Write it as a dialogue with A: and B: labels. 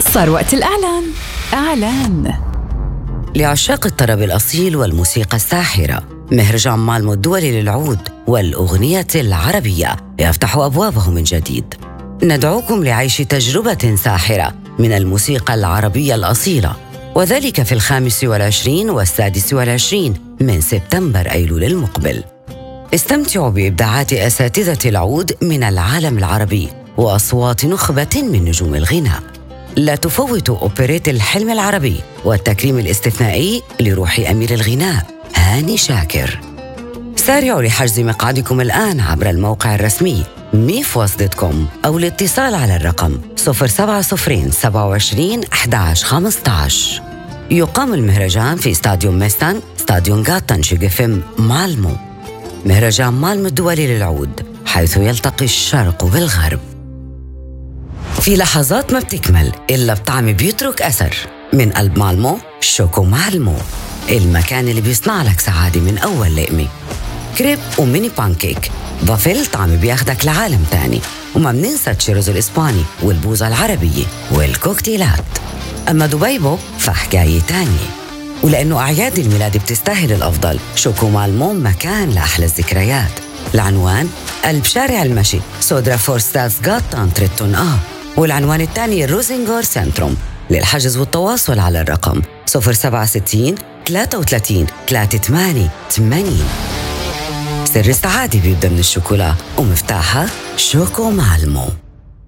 A: صار وقت الإعلان. إعلان
B: لعشاق الطرب الأصيل والموسيقى الساحرة، مهرجان مالمو الدولي للعود والأغنية العربية يفتح أبوابه من جديد. ندعوكم لعيش تجربة ساحرة من الموسيقى العربية الأصيلة، وذلك في 25 و26 من سبتمبر أيلول المقبل. استمتعوا بإبداعات أساتذة العود من العالم العربي وأصوات نخبة من نجوم الغناء. لا تفوتوا أوبريت الحلم العربي والتكريم الاستثنائي لروح أمير الغناء هاني شاكر. سارعوا لحجز مقعدكم الآن عبر الموقع الرسمي mifwas.com أو الاتصال على الرقم 070 27 11 15. يقام المهرجان في استاديوم ميستان، استاديوم غاتان شيغفم مالمو. مهرجان مالمو الدولي للعود، حيث يلتقي الشرق بالغرب. في لحظات ما بتكمل إلا بطعم بيترك أثر. من قلب مالمو، شوكو مالمو، المكان اللي بيصنع لك سعادة من أول لقمة. كريب وميني بانكيك، بافل طعم بياخدك لعالم تاني. وما بننسى التشيروز الإسباني والبوزة العربية والكوكتيلات. أما دبيبو فحكاية تانية. ولأنه أعياد الميلاد بتستاهل الأفضل، شوكو مالمو مكان لأحلى الذكريات. العنوان قلب شارع المشي، سودرا فورستاس غاتان تريتون والعنوان الثاني روزينغور سنتروم. للحجز والتواصل على الرقم 067 33 3880. سر السعادة بيبدأ من الشوكولا ومفتاحها شوكو مالمو.